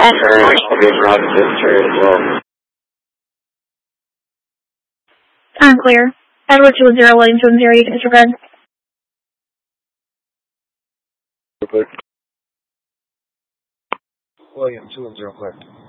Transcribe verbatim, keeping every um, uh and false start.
turn, I'll be around this turn as well. Unclear. Edward two zero, William two zero, you can disregard. Perfect. William two zero, correct.